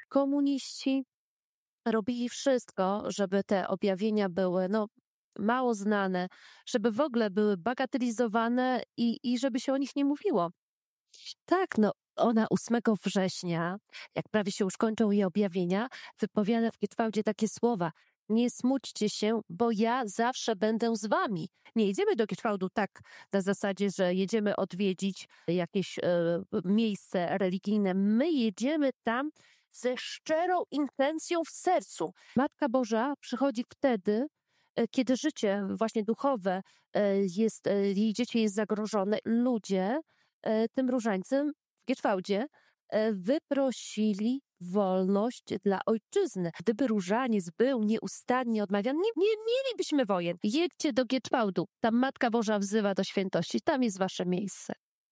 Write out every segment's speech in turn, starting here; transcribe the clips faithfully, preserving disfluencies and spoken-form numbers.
Komuniści robili wszystko, żeby te objawienia były no, mało znane, żeby w ogóle były bagatelizowane i, i żeby się o nich nie mówiło. Tak, no ona ósmego września, jak prawie się już kończą jej objawienia, wypowiada w Gietwałdzie takie słowa: nie smućcie się, bo ja zawsze będę z wami. Nie jedziemy do Gietwałdu tak na zasadzie, że jedziemy odwiedzić jakieś e, miejsce religijne. My jedziemy tam ze szczerą intencją w sercu. Matka Boża przychodzi wtedy, e, kiedy życie właśnie duchowe e, jest, e, jej dzieci jest zagrożone. Ludzie e, tym różańcem w Gietwałdzie e, wyprosili wolność dla ojczyzny. Gdyby różaniec był nieustannie odmawiany, nie, nie mielibyśmy wojen. Jedźcie do Gietwałdu, tam Matka Boża wzywa do świętości, tam jest wasze miejsce.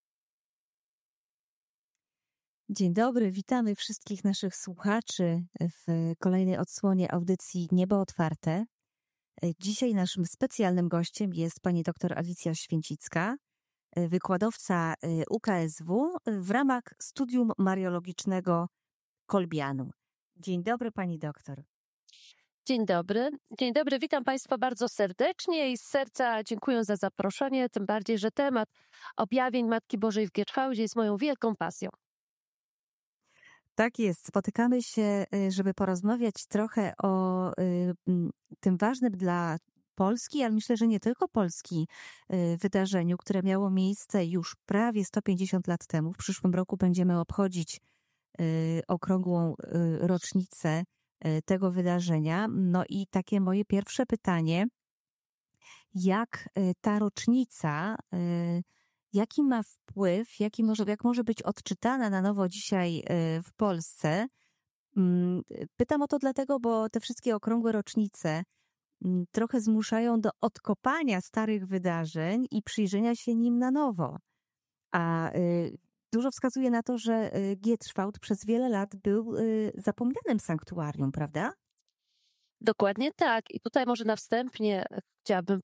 Dzień dobry, witamy wszystkich naszych słuchaczy w kolejnej odsłonie audycji Niebo Otwarte. Dzisiaj naszym specjalnym gościem jest pani dr Alicja Święcicka, wykładowca U K S W w ramach studium mariologicznego Kolbianu. Dzień dobry, pani doktor. Dzień dobry. Dzień dobry, witam państwa bardzo serdecznie i z serca dziękuję za zaproszenie, tym bardziej, że temat objawień Matki Bożej w Gietwałdzie jest moją wielką pasją. Tak jest. Spotykamy się, żeby porozmawiać trochę o tym ważnym dla Polski, ale myślę, że nie tylko Polski, wydarzeniu, które miało miejsce już prawie sto pięćdziesiąt lat temu. W przyszłym roku będziemy obchodzić okrągłą rocznicę tego wydarzenia. No i takie moje pierwsze pytanie, jak ta rocznica, jaki ma wpływ, jaki może, jak może być odczytana na nowo dzisiaj w Polsce? Pytam o to dlatego, bo te wszystkie okrągłe rocznice trochę zmuszają do odkopania starych wydarzeń i przyjrzenia się nim na nowo. A dużo wskazuje na to, że Gietwałd przez wiele lat był zapomnianym sanktuarium, prawda? Dokładnie tak. I tutaj może na wstępnie chciałabym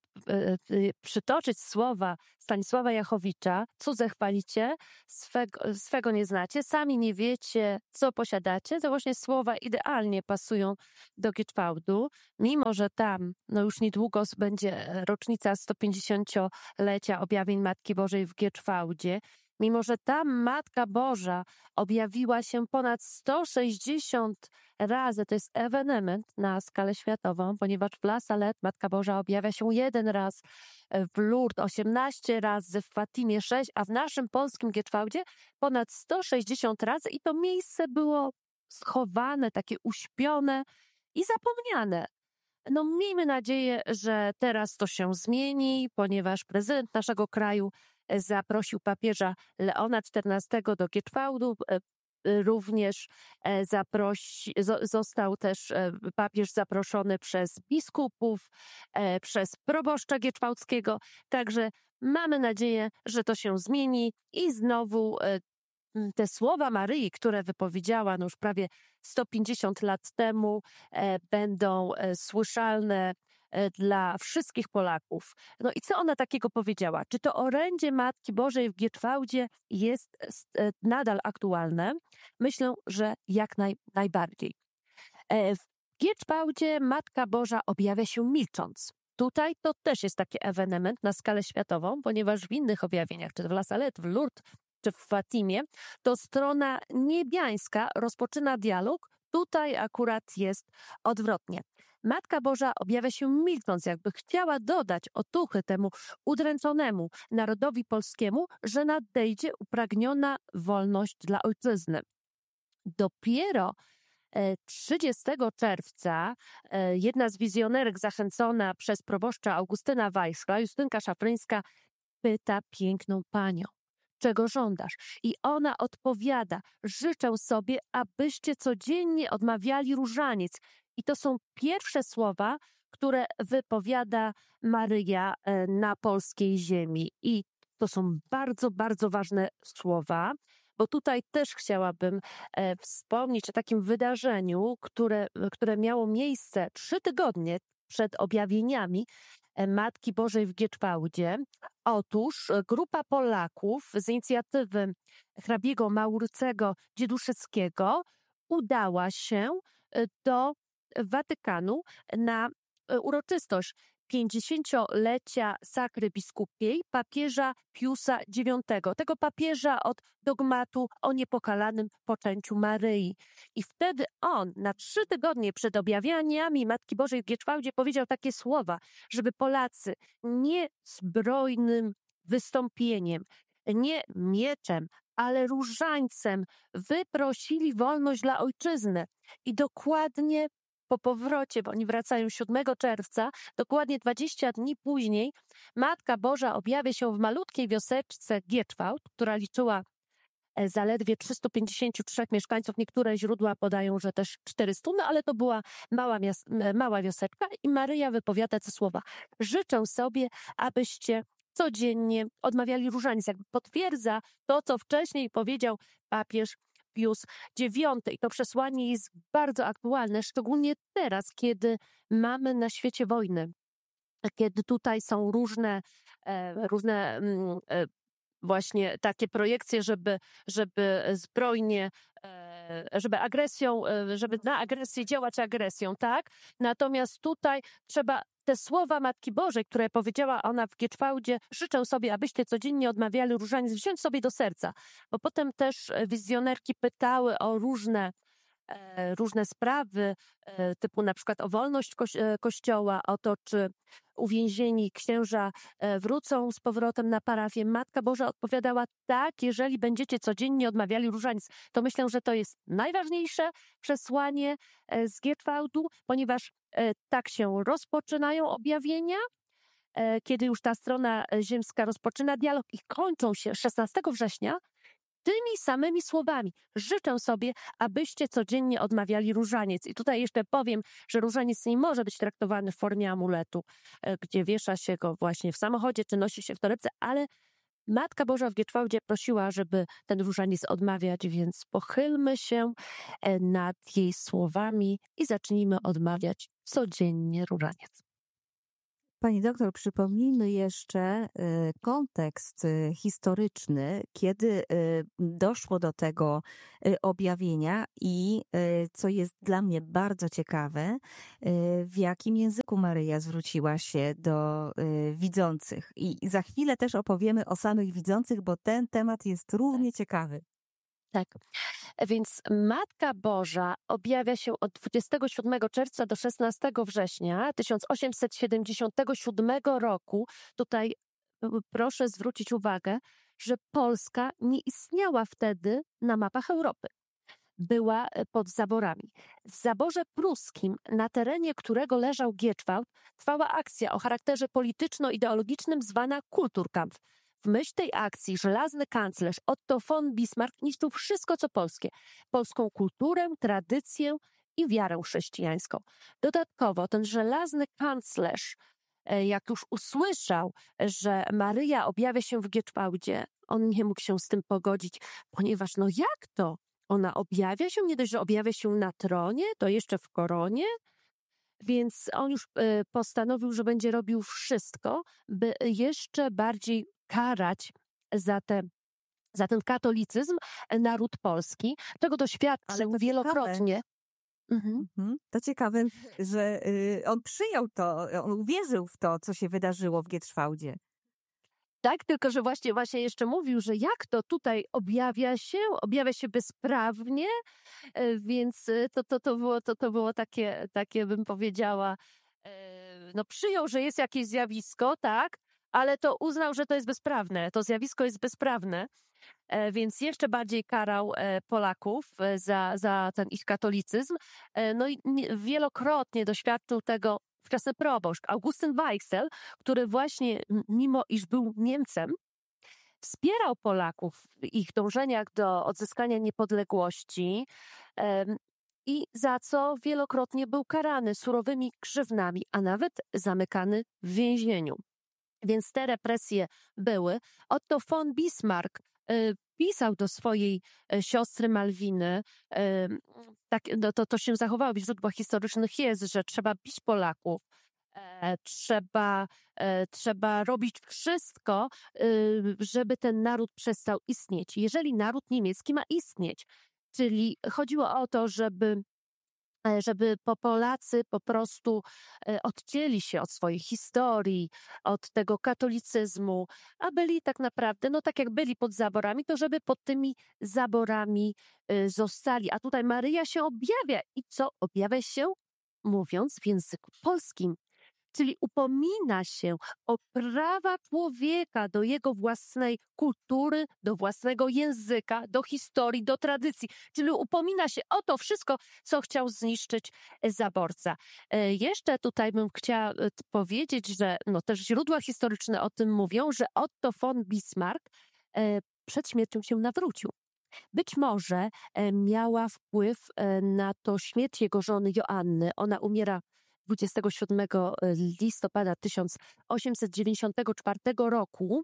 przytoczyć słowa Stanisława Jachowicza. Cudze chwalicie, swego, swego nie znacie, sami nie wiecie, co posiadacie. To właśnie słowa idealnie pasują do Gietwałdu. Mimo że tam no już niedługo będzie rocznica sto pięćdziesięciolecia objawień Matki Bożej w Gietwałdzie, mimo że tam Matka Boża objawiła się ponad sto sześćdziesiąt razy, to jest ewenement na skalę światową, ponieważ w La Salette Matka Boża objawia się jeden raz, w Lourdes osiemnaście razy, w Fatimie sześć, a w naszym polskim Gietwałdzie ponad sto sześćdziesiąt razy i to miejsce było schowane, takie uśpione i zapomniane. No miejmy nadzieję, że teraz to się zmieni, ponieważ prezydent naszego kraju zaprosił papieża Leona czternastego do Gietwałdu. Również zaprosi, został też papież zaproszony przez biskupów, przez proboszcza gietwałdzkiego. Także mamy nadzieję, że to się zmieni i znowu te słowa Maryi, które wypowiedziała no już prawie sto pięćdziesiąt lat temu, będą słyszalne dla wszystkich Polaków. No i co ona takiego powiedziała? Czy to orędzie Matki Bożej w Gietwałdzie jest nadal aktualne? Myślę, że jak naj, najbardziej. W Gietwałdzie Matka Boża objawia się milcząc. Tutaj to też jest taki ewenement na skalę światową, ponieważ w innych objawieniach, czy w La Salette, w Lourdes, czy w Fatimie, to strona niebiańska rozpoczyna dialog. Tutaj akurat jest odwrotnie. Matka Boża objawia się milcząc, jakby chciała dodać otuchy temu udręczonemu narodowi polskiemu, że nadejdzie upragniona wolność dla ojczyzny. Dopiero trzydziestego czerwca jedna z wizjonerek zachęcona przez proboszcza Augustyna Weichsla, Justynka Szafryńska, pyta piękną panią: czego żądasz? I ona odpowiada: życzę sobie, abyście codziennie odmawiali różaniec. I to są pierwsze słowa, które wypowiada Maryja na polskiej ziemi. I to są bardzo, bardzo ważne słowa, bo tutaj też chciałabym wspomnieć o takim wydarzeniu, które, które miało miejsce trzy tygodnie przed objawieniami Matki Bożej w Gietwałdzie. Otóż grupa Polaków z inicjatywy hrabiego Maurycego Dzieduszyckiego udała się do Watykanu na uroczystość pięćdziesięciolecia sakry biskupiej papieża Piusa dziewiątego, tego papieża od dogmatu o niepokalanym poczęciu Maryi. I wtedy on na trzy tygodnie przed objawieniami Matki Bożej w Gieczwałdzie powiedział takie słowa, żeby Polacy nie zbrojnym wystąpieniem, nie mieczem, ale różańcem wyprosili wolność dla ojczyzny. I dokładnie po powrocie, bo oni wracają siódmego czerwca, dokładnie dwadzieścia dni później, Matka Boża objawia się w malutkiej wioseczce Gieczwałd, która liczyła zaledwie trzystu pięćdziesięciu trzech mieszkańców. Niektóre źródła podają, że też czterystu, no ale to była mała, mias- mała wioseczka i Maryja wypowiada te słowa. Życzę sobie, abyście codziennie odmawiali różaniec. Jakby potwierdza to, co wcześniej powiedział papież Pius dziewiąty. I to przesłanie jest bardzo aktualne, szczególnie teraz, kiedy mamy na świecie wojny, kiedy tutaj są różne, e, różne e, właśnie takie projekcje, żeby, żeby zbrojnie, e, żeby agresją, e, żeby na agresję działać agresją, tak? Natomiast tutaj trzeba te słowa Matki Bożej, które powiedziała ona w Gieczwałdzie, życzę sobie, abyście codziennie odmawiali różaniec, wziąć sobie do serca. Bo potem też wizjonerki pytały o różne e, różne sprawy, e, typu na przykład o wolność koś- e, Kościoła, o to, czy uwięzieni księża e, wrócą z powrotem na parafię. Matka Boża odpowiadała tak, jeżeli będziecie codziennie odmawiali różaniec. To myślę, że to jest najważniejsze przesłanie e, z Gieczwałdu, ponieważ e, tak się rozpoczynają objawienia, e, kiedy już ta strona e, ziemska rozpoczyna dialog i kończą się szesnastego września tymi samymi słowami. Życzę sobie, abyście codziennie odmawiali różaniec. I tutaj jeszcze powiem, że różaniec nie może być traktowany w formie amuletu, e, gdzie wiesza się go właśnie w samochodzie, czy nosi się w torebce, ale Matka Boża w Gieczwałdzie prosiła, żeby ten różaniec odmawiać, więc pochylmy się e, nad jej słowami i zacznijmy odmawiać codziennie różaniec. Pani doktor, przypomnijmy jeszcze y, kontekst y, historyczny, kiedy y, doszło do tego y, objawienia i y, co jest dla mnie bardzo ciekawe, y, w jakim języku Maryja zwróciła się do y, widzących. I za chwilę też opowiemy o samych widzących, bo ten temat jest równie ciekawy. Tak. Więc Matka Boża objawia się od dwudziestego siódmego czerwca do szesnastego września tysiąc osiemset siedemdziesiątego siódmego roku. Tutaj proszę zwrócić uwagę, że Polska nie istniała wtedy na mapach Europy. Była pod zaborami. W zaborze pruskim, na terenie którego leżał Gieczwałd, trwała akcja o charakterze polityczno-ideologicznym zwana Kulturkampf. W myśl tej akcji żelazny kanclerz Otto von Bismarck niszczył wszystko, co polskie. Polską kulturę, tradycję i wiarę chrześcijańską. Dodatkowo ten żelazny kanclerz, jak już usłyszał, że Maryja objawia się w Gieczwałdzie, on nie mógł się z tym pogodzić, ponieważ no jak to? Ona objawia się, nie dość, że objawia się na tronie, to jeszcze w koronie. Więc on już postanowił, że będzie robił wszystko, by jeszcze bardziej karać za, te, za ten katolicyzm naród polski, czego doświadczył wielokrotnie. Mhm. To ciekawe, że on przyjął to, on uwierzył w to, co się wydarzyło w Gieczwałdzie. Tak, tylko że właśnie, właśnie jeszcze mówił, że jak to tutaj objawia się, objawia się bezprawnie, więc to, to, to, było, to, to było takie, takie, bym powiedziała, no przyjął, że jest jakieś zjawisko, tak, ale to uznał, że to jest bezprawne, to zjawisko jest bezprawne, więc jeszcze bardziej karał Polaków za, za ten ich katolicyzm. No i wielokrotnie doświadczył tego wczesny proboszcz Augustyn Weichsel, który właśnie, mimo iż był Niemcem, wspierał Polaków w ich dążeniach do odzyskania niepodległości i za co wielokrotnie był karany surowymi grzywnami, a nawet zamykany w więzieniu. Więc te represje były. Otto von Bismarck pisał do swojej siostry Malwiny, tak, no to, to się zachowało w źródłach historycznych jest, że trzeba bić Polaków, e, trzeba, e, trzeba robić wszystko, e, żeby ten naród przestał istnieć. Jeżeli naród niemiecki ma istnieć, Czyli chodziło o to, żeby żeby po Polacy po prostu odcięli się od swojej historii, od tego katolicyzmu, a byli tak naprawdę, no tak jak byli pod zaborami, to żeby pod tymi zaborami zostali. A tutaj Maryja się objawia. I co? Objawia się mówiąc w języku polskim. Czyli upomina się o prawa człowieka do jego własnej kultury, do własnego języka, do historii, do tradycji. Czyli upomina się o to wszystko, co chciał zniszczyć zaborca. Jeszcze tutaj bym chciała powiedzieć, że no też źródła historyczne o tym mówią, że Otto von Bismarck przed śmiercią się nawrócił. Być może miała wpływ na to śmierć jego żony Joanny. Ona umiera dwudziestego siódmego listopada tysiąc osiemset dziewięćdziesiątego czwartego roku.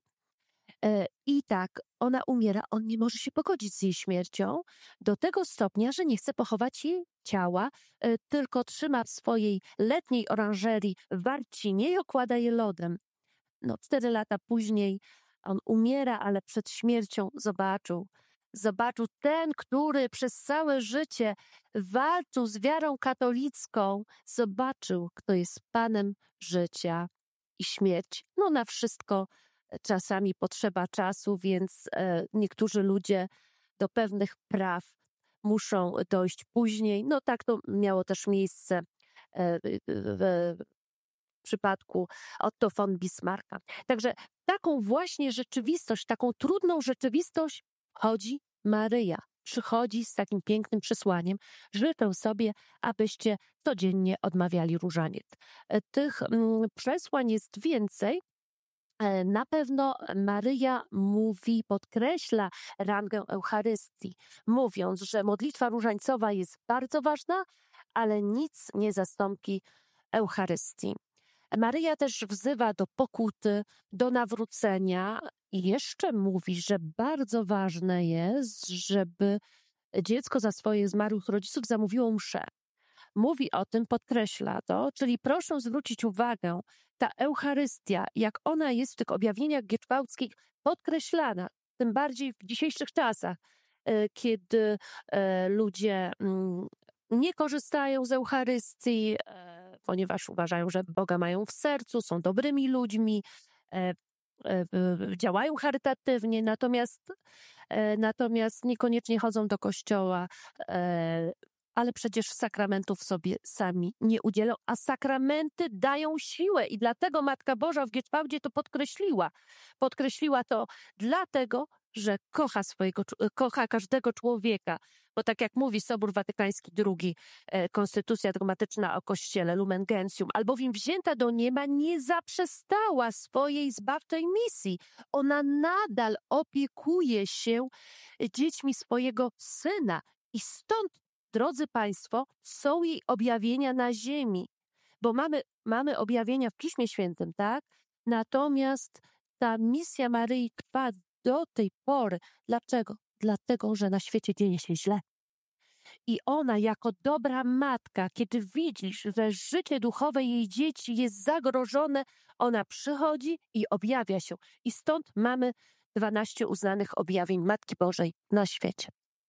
I tak, ona umiera, on nie może się pogodzić z jej śmiercią do tego stopnia, że nie chce pochować jej ciała, tylko trzyma w swojej letniej oranżerii w Warcinie i okłada je lodem. No, cztery lata później on umiera, ale przed śmiercią zobaczył, Zobaczył ten, który przez całe życie walczył z wiarą katolicką, zobaczył, kto jest Panem życia i śmierci. No na wszystko czasami potrzeba czasu, więc e, niektórzy ludzie do pewnych praw muszą dojść później. No tak to miało też miejsce e, w, w przypadku Otto von Bismarcka. Także taką właśnie rzeczywistość, taką trudną rzeczywistość chodzi Maryja. Przychodzi z takim pięknym przesłaniem. Życzę sobie, abyście codziennie odmawiali różaniec. Tych mm, przesłań jest więcej. Na pewno Maryja mówi, podkreśla rangę Eucharystii, mówiąc, że modlitwa różańcowa jest bardzo ważna, ale nic nie zastąpi Eucharystii. Maryja też wzywa do pokuty, do nawrócenia i jeszcze mówi, że bardzo ważne jest, żeby dziecko za swoich zmarłych rodziców zamówiło mszę. Mówi o tym, podkreśla to, czyli proszę zwrócić uwagę, ta Eucharystia, jak ona jest w tych objawieniach gieczwałckich podkreślana, tym bardziej w dzisiejszych czasach, kiedy ludzie nie korzystają z Eucharystii, ponieważ uważają, że Boga mają w sercu, są dobrymi ludźmi, działają charytatywnie, natomiast, natomiast niekoniecznie chodzą do kościoła, ale przecież sakramentów sobie sami nie udzielą, a sakramenty dają siłę i dlatego Matka Boża w Gieczwałdzie to podkreśliła. Podkreśliła to dlatego, że kocha swojego, kocha każdego człowieka, bo tak jak mówi Sobór Watykański drugi, e, Konstytucja dogmatyczna o Kościele, Lumen Gentium, albowiem wzięta do nieba nie zaprzestała swojej zbawczej misji. Ona nadal opiekuje się dziećmi swojego Syna i stąd, drodzy Państwo, są jej objawienia na ziemi, bo mamy, mamy objawienia w Piśmie Świętym, tak? Natomiast ta misja Maryi trwa do tej pory. Dlaczego? Dlatego, że na świecie dzieje się źle. I ona jako dobra matka, kiedy widzi, że życie duchowe jej dzieci jest zagrożone, ona przychodzi i objawia się. I stąd mamy dwanaście uznanych objawień Matki Bożej na świecie.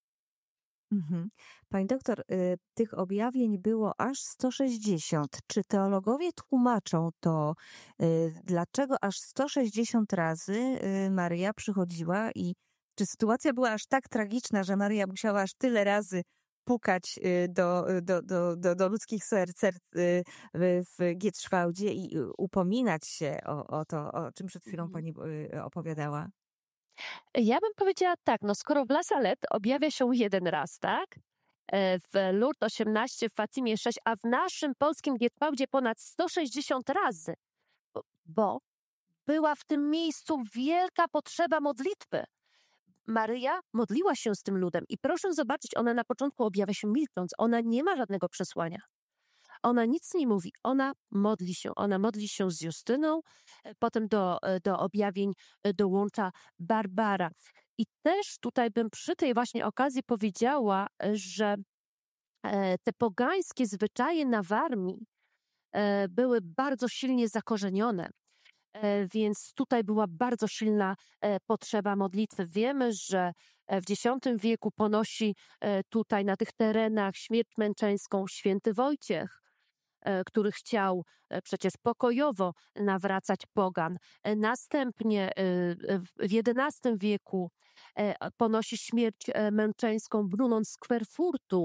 Mhm. Pani doktor, y, tych objawień było aż sto sześćdziesiąt. Czy teologowie tłumaczą to, y, dlaczego aż sto sześćdziesiąt razy y, Maryja przychodziła i czy sytuacja była aż tak tragiczna, że Maryja musiała aż tyle razy pukać y, do, do, do, do, do ludzkich serc serc, y, w, w Gieczwałdzie i y, upominać się o, o to, o czym przed chwilą pani y, opowiadała? Ja bym powiedziała tak, no skoro w La Salette objawia się jeden raz, tak? E, W Lourdes osiemnaście, w Fatimie sześć, a w naszym polskim Gieczwałdzie ponad sto sześćdziesiąt razy, bo, bo była w tym miejscu wielka potrzeba modlitwy. Maryja modliła się z tym ludem i proszę zobaczyć, ona na początku objawia się milcząc, ona nie ma żadnego przesłania. Ona nic nie mówi, ona modli się. Ona modli się z Justyną, e, potem do, e, do objawień e, dołącza Barbara. I też tutaj bym przy tej właśnie okazji powiedziała, e, że e, te pogańskie zwyczaje na Warmii e, były bardzo silnie zakorzenione. Więc tutaj była bardzo silna potrzeba modlitwy. Wiemy, że w dziesiątym wieku ponosi tutaj na tych terenach śmierć męczeńską święty Wojciech, który chciał przecież pokojowo nawracać pogan. Następnie w jedenastym wieku ponosi śmierć męczeńską Brunon z Querfurtu.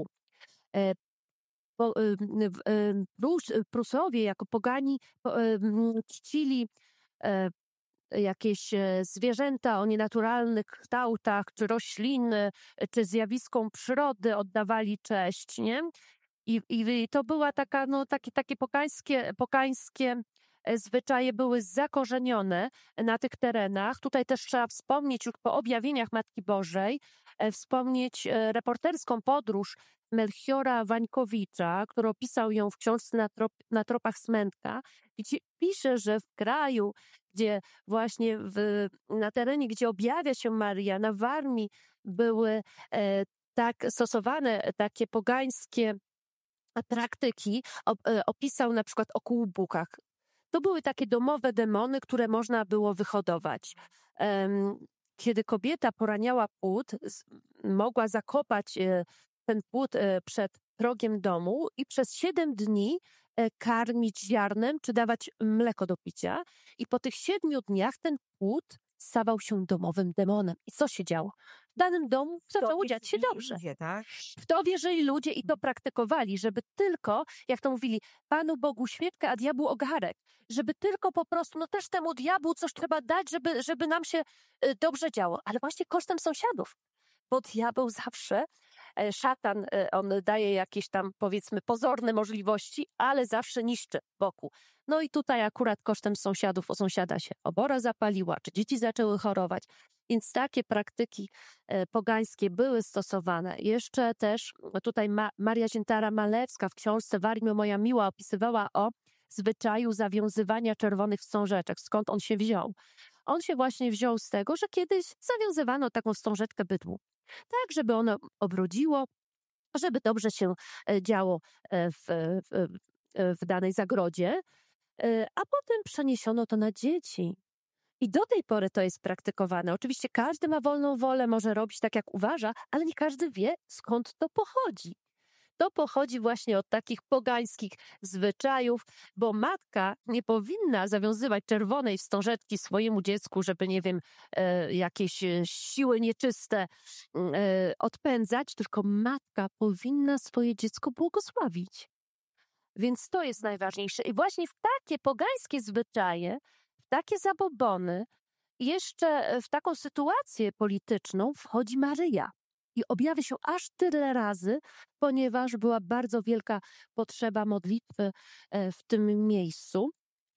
Prusowie jako pogani czcili jakieś zwierzęta o nienaturalnych kształtach, czy rośliny, czy zjawiskom przyrody oddawali cześć, nie? I, i to była taka, no, takie, takie pogańskie, pogańskie zwyczaje były zakorzenione na tych terenach. Tutaj też trzeba wspomnieć już po objawieniach Matki Bożej, wspomnieć reporterską podróż Melchiora Wańkowicza, który opisał ją w książce na, trop, na tropach Smętka, gdzie pisze, że w kraju, gdzie właśnie w, na terenie, gdzie objawia się Maryja, na Warmii były e, tak stosowane takie pogańskie praktyki, opisał na przykład o kłubukach. To były takie domowe demony, które można było wyhodować. Kiedy kobieta poraniała płód, mogła zakopać ten płód przed progiem domu i przez siedem dni karmić ziarnem, czy dawać mleko do picia. I po tych siedmiu dniach ten płód stawał się domowym demonem. I co się działo? W danym domu zaczęło dziać się dobrze. Ludzie, tak? W to wierzyli ludzie i to praktykowali, żeby tylko, jak to mówili, Panu Bogu świeczkę, a diabłu ogarek. Żeby tylko po prostu, no też temu diabłu coś trzeba dać, żeby, żeby nam się y, dobrze działo. Ale właśnie kosztem sąsiadów. Bo diabeł zawsze, e, szatan, e, on daje jakieś tam, powiedzmy, pozorne możliwości, ale zawsze niszczy wokół. No i tutaj akurat kosztem sąsiadów, o sąsiada się obora zapaliła, czy dzieci zaczęły chorować. Więc takie praktyki e, pogańskie były stosowane. Jeszcze też tutaj Ma- Maria Ziętara-Malewska w książce Warmio moja miła opisywała o zwyczaju zawiązywania czerwonych wstążeczek. Skąd on się wziął? On się właśnie wziął z tego, że kiedyś zawiązywano taką wstążeczkę bydłu. Tak, żeby ono obrodziło, żeby dobrze się działo w, w, w danej zagrodzie, a potem przeniesiono to na dzieci. I do tej pory to jest praktykowane. Oczywiście każdy ma wolną wolę, może robić tak, jak uważa, ale nie każdy wie, skąd to pochodzi. To pochodzi właśnie od takich pogańskich zwyczajów, bo matka nie powinna zawiązywać czerwonej wstążeczki swojemu dziecku, żeby, nie wiem, e, jakieś siły nieczyste e, odpędzać, tylko matka powinna swoje dziecko błogosławić. Więc to jest najważniejsze. I właśnie w takie pogańskie zwyczaje, w takie zabobony, jeszcze w taką sytuację polityczną wchodzi Maryja. I objawia się aż tyle razy, ponieważ była bardzo wielka potrzeba modlitwy w tym miejscu.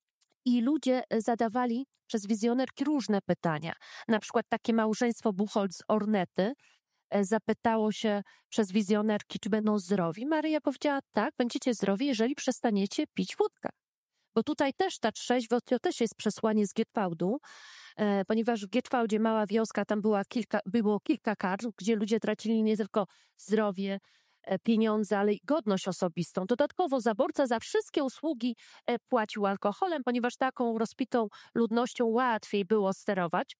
I ludzie zadawali przez wizjonerki różne pytania. Na przykład takie małżeństwo Buchholz-Ornety zapytało się przez wizjonerki, czy będą zdrowi. Maryja powiedziała, tak, będziecie zdrowi, jeżeli przestaniecie pić wódkę. Bo tutaj też ta trzeźwość, to też jest przesłanie z Gietwałdu, e, ponieważ w Gietwałdzie, mała wioska, tam była kilka, było kilka karm, gdzie ludzie tracili nie tylko zdrowie, e, pieniądze, ale i godność osobistą. Dodatkowo zaborca za wszystkie usługi e, płacił alkoholem, ponieważ taką rozpitą ludnością łatwiej było sterować.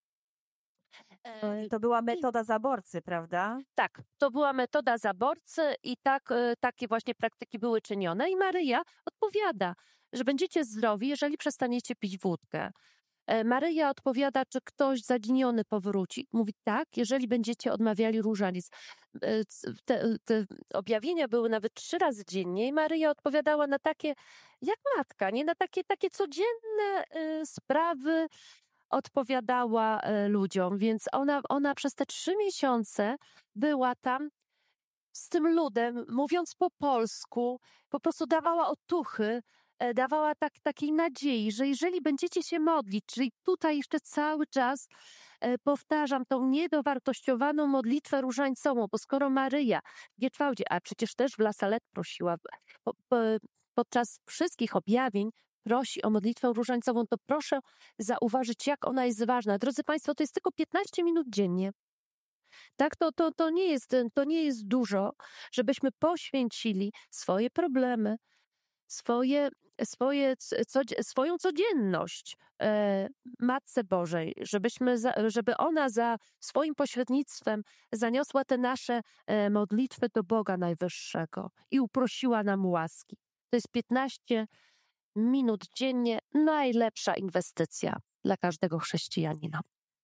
E, to była metoda zaborcy, prawda? Tak, to była metoda zaborcy i tak, e, takie właśnie praktyki były czynione. I Maryja odpowiada, że będziecie zdrowi, jeżeli przestaniecie pić wódkę. Maryja odpowiada, czy ktoś zaginiony powróci. Mówi tak, jeżeli będziecie odmawiali różaniec. Te, te objawienia były nawet trzy razy dziennie i Maryja odpowiadała na takie, jak matka, nie na takie, takie codzienne y, sprawy odpowiadała y, ludziom. Więc ona, ona przez te trzy miesiące była tam z tym ludem, mówiąc po polsku, po prostu dawała otuchy, dawała tak, takiej nadziei, że jeżeli będziecie się modlić, czyli tutaj jeszcze cały czas e, powtarzam tą niedowartościowaną modlitwę różańcową, bo skoro Maryja w Gietwałdzie, a przecież też w La Salette prosiła, po, po, podczas wszystkich objawień prosi o modlitwę różańcową, to proszę zauważyć, jak ona jest ważna. Drodzy Państwo, to jest tylko piętnaście minut dziennie. Tak, to, to, to, nie jest, to nie jest dużo, żebyśmy poświęcili swoje problemy, swoje swoje, co, swoją codzienność Matce Bożej, żebyśmy, żeby ona za swoim pośrednictwem zaniosła te nasze modlitwy do Boga Najwyższego i uprosiła nam łaski. To jest piętnaście minut dziennie, najlepsza inwestycja dla każdego chrześcijanina.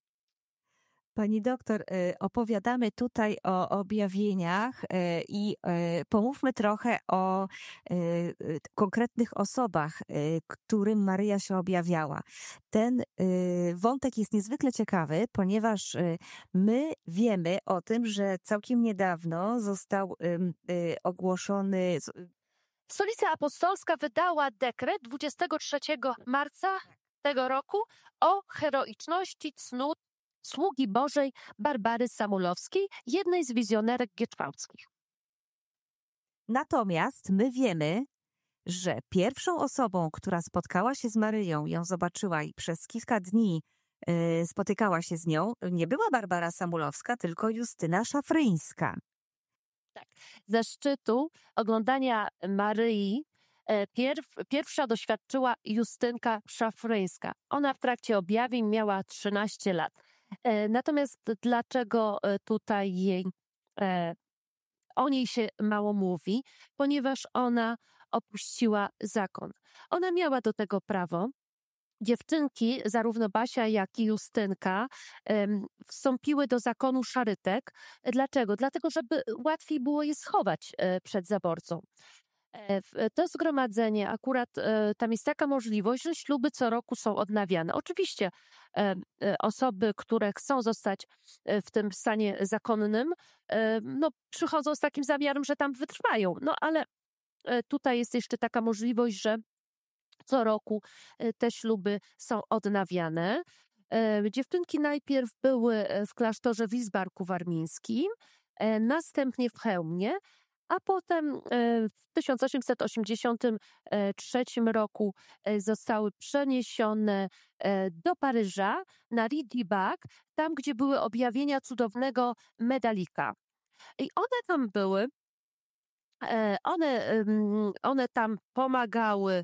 Pani doktor, opowiadamy tutaj o objawieniach i pomówmy trochę o konkretnych osobach, którym Maryja się objawiała. Ten wątek jest niezwykle ciekawy, ponieważ my wiemy o tym, że całkiem niedawno został ogłoszony... Stolica Apostolska wydała dekret dwudziestego trzeciego marca tego roku o heroiczności cnót sługi Bożej Barbary Samulowskiej, jednej z wizjonerek gieczwałckich. Natomiast my wiemy, że pierwszą osobą, która spotkała się z Maryją, ją zobaczyła i przez kilka dni y, spotykała się z nią, nie była Barbara Samulowska, tylko Justyna Szafryńska. Tak. Ze szczytu oglądania Maryi Pierw, pierwsza doświadczyła Justynka Szafryńska. Ona w trakcie objawień miała trzynaście lat. Natomiast dlaczego tutaj jej, o niej się mało mówi? Ponieważ ona opuściła zakon. Ona miała do tego prawo. Dziewczynki, zarówno Basia, jak i Justynka, wstąpiły do zakonu szarytek. Dlaczego? Dlatego, żeby łatwiej było je schować przed zaborcą. To zgromadzenie, akurat tam jest taka możliwość, że śluby co roku są odnawiane. Oczywiście osoby, które chcą zostać w tym stanie zakonnym, no, przychodzą z takim zamiarem, że tam wytrwają. No ale tutaj jest jeszcze taka możliwość, że co roku te śluby są odnawiane. Dziewczynki najpierw były w klasztorze w Izbarku Warmińskim, następnie w Chełmie, a potem w tysiąc osiemset osiemdziesiątym trzecim roku zostały przeniesione do Paryża na Rydibak, tam gdzie były objawienia cudownego medalika. I one tam były, one, one tam pomagały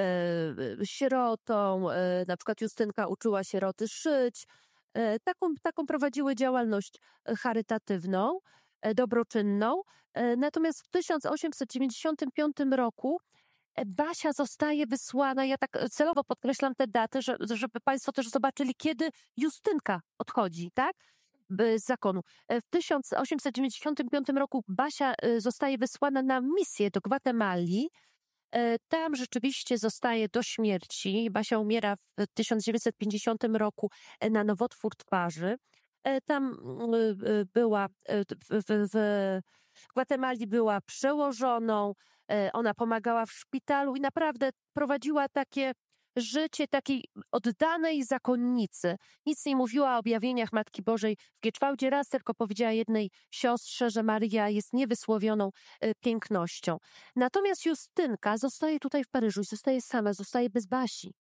sierotom, na przykład Justynka uczyła sieroty szyć, taką, taką prowadziły działalność charytatywną, dobroczynną. Natomiast w tysiąc osiemset dziewięćdziesiątym piątym roku Basia zostaje wysłana, ja tak celowo podkreślam te daty, żeby Państwo też zobaczyli, kiedy Justynka odchodzi, tak? Z zakonu. W tysiąc osiemset dziewięćdziesiątym piątym roku Basia zostaje wysłana na misję do Gwatemali. Tam rzeczywiście zostaje do śmierci. Basia umiera w tysiąc dziewięćset pięćdziesiątym roku na nowotwór twarzy. Tam była, w, w, w Gwatemali była przełożoną, ona pomagała w szpitalu i naprawdę prowadziła takie życie takiej oddanej zakonnicy. Nic nie mówiła o objawieniach Matki Bożej w Gieczwałdzie, raz tylko powiedziała jednej siostrze, że Maryja jest niewysłowioną pięknością. Natomiast Justynka zostaje tutaj w Paryżu i zostaje sama, zostaje bez Basi.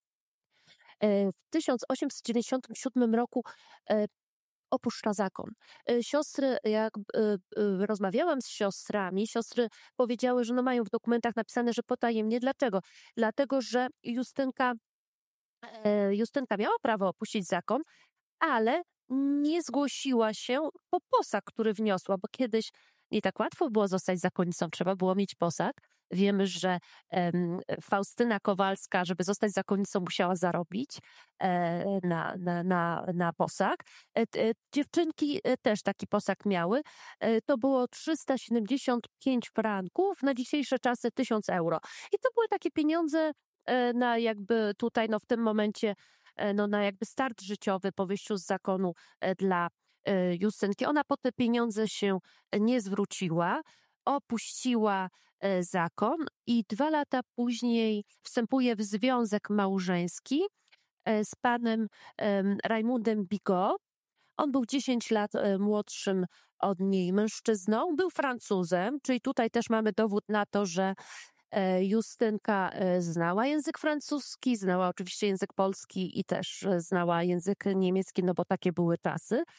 W tysiąc osiemset dziewięćdziesiątym siódmym roku opuszcza zakon. Siostry, jak rozmawiałam z siostrami, siostry powiedziały, że no mają w dokumentach napisane, że potajemnie. Dlaczego? Dlatego, że Justynka, Justynka miała prawo opuścić zakon, ale nie zgłosiła się po posag, który wniosła, bo kiedyś nie tak łatwo było zostać zakonnicą, trzeba było mieć posag. Wiemy, że um, Faustyna Kowalska, żeby zostać zakonnicą, musiała zarobić e, na, na, na, na posag. E, e, dziewczynki też taki posag miały. E, to było trzysta siedemdziesiąt pięć franków, na dzisiejsze czasy tysiąc euro. I to były takie pieniądze e, na jakby tutaj, no w tym momencie, e, no na jakby start życiowy po wyjściu z zakonu e, dla e, Justynki. Ona po te pieniądze się nie zwróciła, opuściła zakon i dwa lata później wstępuje w związek małżeński z panem Rajmundem Bigot. On był dziesięć lat młodszym od niej mężczyzną, był Francuzem, czyli tutaj też mamy dowód na to, że Justynka znała język francuski, znała oczywiście język polski i też znała język niemiecki, no bo takie były czasy.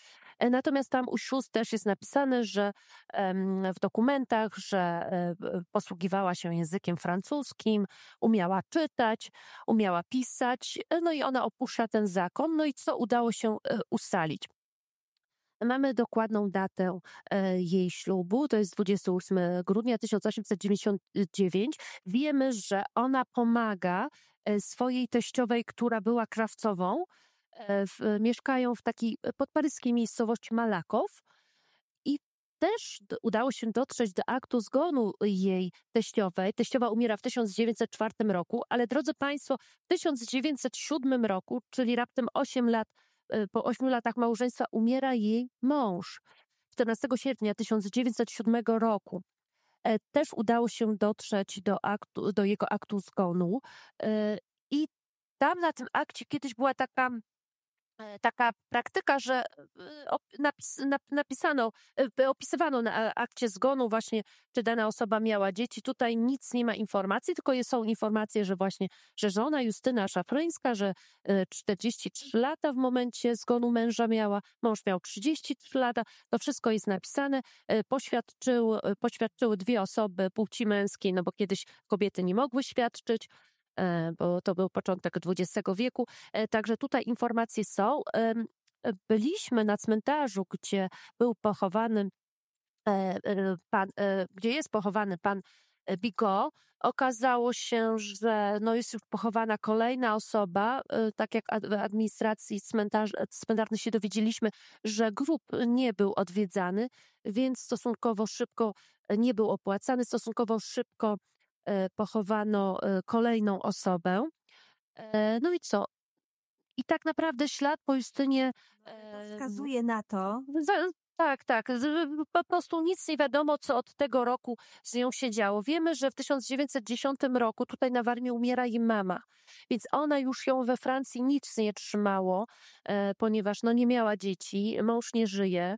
Natomiast tam u sióstr też jest napisane, że w dokumentach, że posługiwała się językiem francuskim, umiała czytać, umiała pisać, no i ona opuszcza ten zakon. No i co udało się ustalić? Mamy dokładną datę jej ślubu, to jest dwudziestego ósmego grudnia tysiąc osiemset dziewięćdziesiątego dziewiątego. Wiemy, że ona pomaga swojej teściowej, która była krawcową. W, mieszkają w takiej podparyskiej miejscowości Malakow i też d- udało się dotrzeć do aktu zgonu jej teściowej. Teściowa umiera w tysiąc dziewięćset czwartym roku, ale drodzy Państwo, w tysiąc dziewięćset siódmym roku, czyli raptem osiem lat, po ośmiu latach małżeństwa, umiera jej mąż. czternastego sierpnia tysiąc dziewięćset siódmego roku e, też udało się dotrzeć do, aktu, do jego aktu zgonu e, i tam na tym akcie kiedyś była taka taka praktyka, że napis, napisano, opisywano na akcie zgonu właśnie, czy dana osoba miała dzieci. Tutaj nic nie ma informacji, tylko są informacje, że właśnie, że żona Justyna Szafryńska, że czterdzieści trzy lata w momencie zgonu męża miała, mąż miał trzydzieści trzy lata. To wszystko jest napisane. Poświadczyły, poświadczyły dwie osoby płci męskiej, no bo kiedyś kobiety nie mogły świadczyć, bo to był początek dwudziestego wieku. Także tutaj informacje są. Byliśmy na cmentarzu, gdzie był pochowany pan, gdzie jest pochowany pan Bigot. Okazało się, że no jest już pochowana kolejna osoba. Tak jak w administracji cmentarz, cmentarnej się dowiedzieliśmy, że grób nie był odwiedzany, więc stosunkowo szybko nie był opłacany, stosunkowo szybko pochowano kolejną osobę. No i co? I tak naprawdę ślad po Justynie To wskazuje na to. Tak, tak. Po prostu nic nie wiadomo, co od tego roku z nią się działo. Wiemy, że w tysiąc dziewięćset dziesiątym roku tutaj na Warmii umiera jej mama, więc ona już ją we Francji nic nie trzymało, ponieważ no nie miała dzieci, mąż nie żyje.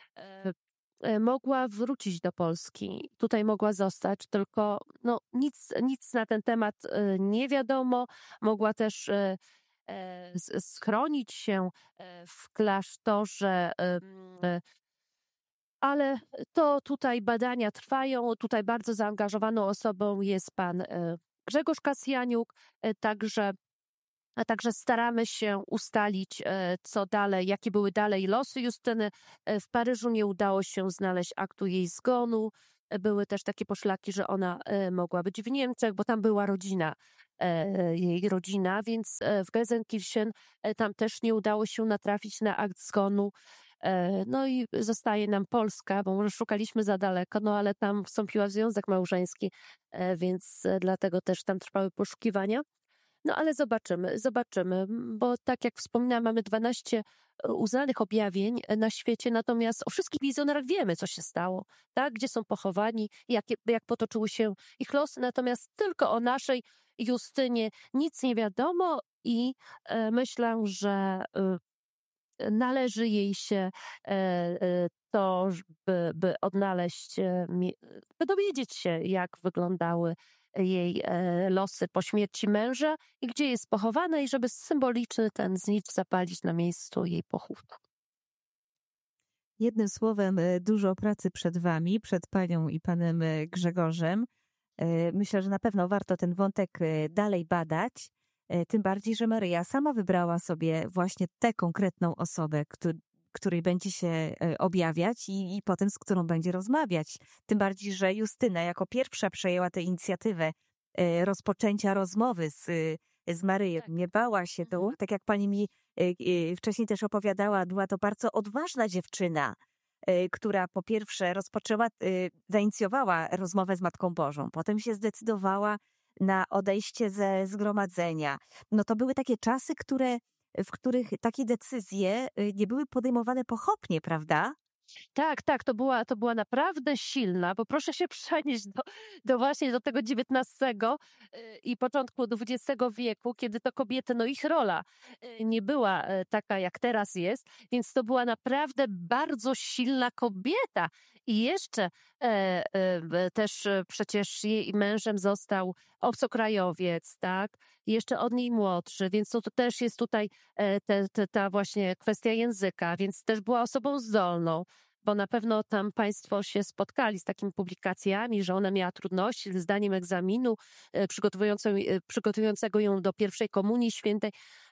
Mogła wrócić do Polski, tutaj mogła zostać, tylko no, nic, nic na ten temat nie wiadomo. Mogła też schronić się w klasztorze, ale to tutaj badania trwają. Tutaj bardzo zaangażowaną osobą jest pan Grzegorz Kasjaniuk, także A także staramy się ustalić, co dalej, jakie były dalej losy Justyny. W Paryżu nie udało się znaleźć aktu jej zgonu. Były też takie poszlaki, że ona mogła być w Niemczech, bo tam była rodzina, jej rodzina, więc w Gelsenkirchen tam też nie udało się natrafić na akt zgonu. No i zostaje nam Polska, bo może szukaliśmy za daleko, no ale tam wstąpiła w związek małżeński, więc dlatego też tam trwały poszukiwania. No ale zobaczymy, zobaczymy, bo tak jak wspominałam, mamy dwanaście uznanych objawień na świecie, natomiast o wszystkich wizjonerach wiemy, co się stało, tak? Gdzie są pochowani, jak, jak potoczyły się ich losy, natomiast tylko o naszej Justynie nic nie wiadomo i e, myślę, że e, należy jej się e, e, to, by, by odnaleźć, e, by dowiedzieć się, jak wyglądały jej losy po śmierci męża i gdzie jest pochowana i żeby symboliczny ten znicz zapalić na miejscu jej pochówku. Jednym słowem, dużo pracy przed wami, przed panią i panem Grzegorzem. Myślę, że na pewno warto ten wątek dalej badać, tym bardziej, że Maryja sama wybrała sobie właśnie tę konkretną osobę, której będzie się objawiać i, i potem z którą będzie rozmawiać. Tym bardziej, że Justyna jako pierwsza przejęła tę inicjatywę rozpoczęcia rozmowy z, z Maryją. Tak. Nie bała się to, tak jak pani mi wcześniej też opowiadała, była to bardzo odważna dziewczyna, która po pierwsze rozpoczęła, zainicjowała rozmowę z Matką Bożą, potem się zdecydowała na odejście ze zgromadzenia. No to były takie czasy, które w których takie decyzje nie były podejmowane pochopnie, prawda? Tak, tak, to była, to była naprawdę silna, bo proszę się przenieść do, do właśnie do tego dziewiętnastego y, i początku dwudziestego wieku, kiedy to kobiety, no ich rola y, nie była y, taka, jak teraz jest, więc to była naprawdę bardzo silna kobieta. I jeszcze e, e, też e, przecież jej mężem został obcokrajowiec, tak? I jeszcze od niej młodszy, więc to, to też jest tutaj e, te, te, ta właśnie kwestia języka, więc też była osobą zdolną. Bo na pewno tam państwo się spotkali z takimi publikacjami, że ona miała trudności ze zdaniem egzaminu e, przygotowującą, e, przygotowującego ją do pierwszej komunii świętej.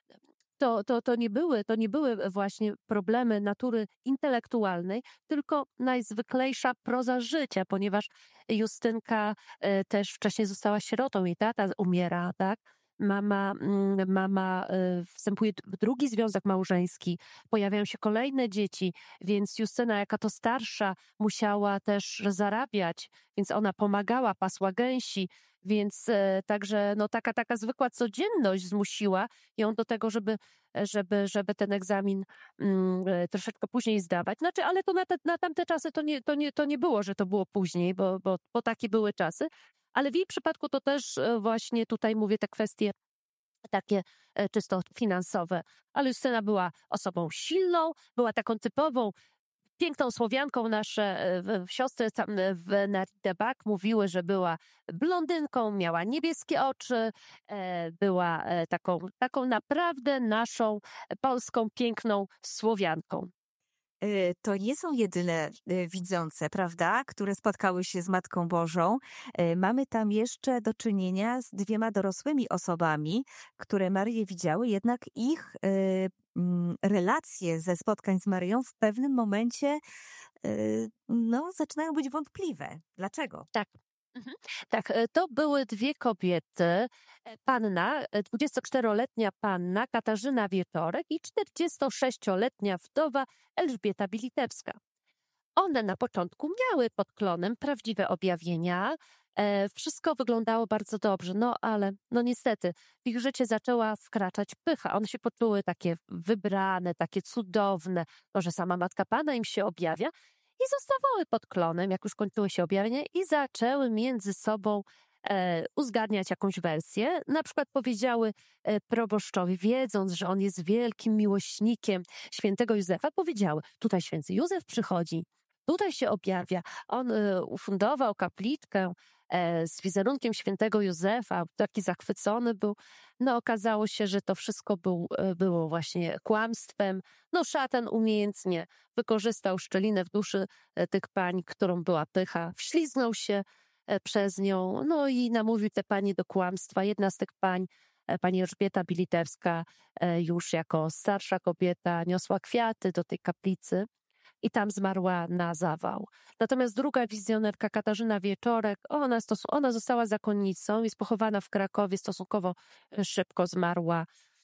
To, to, to, nie były, to nie były właśnie problemy natury intelektualnej, tylko najzwyklejsza proza życia, ponieważ Justynka e, też wcześniej została sierotą, jej tata umiera, tak? Mama, mm, mama y, wstępuje w drugi związek małżeński, pojawiają się kolejne dzieci, więc Justyna, jaka to starsza, musiała też zarabiać, więc ona pomagała, pasła gęsi, więc e, także no, taka, taka zwykła codzienność zmusiła ją do tego, żeby, żeby, żeby ten egzamin mm, e, troszeczkę później zdawać. Znaczy, ale to na, te, na tamte czasy to nie, to, nie, to nie było, że to było później, bo, bo, bo takie były czasy. Ale w jej przypadku to też e, właśnie tutaj mówię te kwestie takie e, czysto finansowe. Ale Justyna była osobą silną, była taką typową, piękną Słowianką. Nasze e, w- siostry tam e, w Naridebak mówiły, że była blondynką, miała niebieskie oczy, e, była e, taką, taką naprawdę naszą polską, piękną Słowianką. Y, To nie są jedyne y, widzące, prawda, które spotkały się z Matką Bożą. Y, Mamy tam jeszcze do czynienia z dwiema dorosłymi osobami, które Maryję widziały, jednak ich y, mm, relacje ze spotkań z Maryją w pewnym momencie y, no, zaczynają być wątpliwe. Dlaczego? Tak. Mhm. Tak, e, to były dwie kobiety. e, Panna, e, dwudziestoczteroletnia panna Katarzyna Wieczorek i czterdziestosześcioletnia wdowa Elżbieta Bilitewska. One na początku miały pod klonem prawdziwe objawienia. E, wszystko wyglądało bardzo dobrze, no ale no niestety w ich życie zaczęła wkraczać pycha. One się poczuły takie wybrane, takie cudowne, to, że sama Matka Pana im się objawia i zostawały pod klonem, jak już kończyły się objawienia i zaczęły między sobą e, uzgadniać jakąś wersję. Na przykład powiedziały e, proboszczowi, wiedząc, że on jest wielkim miłośnikiem świętego Józefa, powiedziały, tutaj święty Józef przychodzi, tutaj się objawia. On e, ufundował kapliczkę e, z wizerunkiem świętego Józefa, taki zachwycony był. No okazało się, że to wszystko był, e, było właśnie kłamstwem. No szatan umiejętnie wykorzystał szczelinę w duszy e, tych pań, którą była pycha, wśliznął się e, przez nią, no i namówił te panie do kłamstwa. Jedna z tych pań, e, pani Elżbieta Bilitewska, e, już jako starsza kobieta, niosła kwiaty do tej kaplicy i tam zmarła na zawał. Natomiast druga wizjonerka, Katarzyna Wieczorek, ona, stos- ona została zakonnicą, jest pochowana w Krakowie, stosunkowo e, szybko zmarła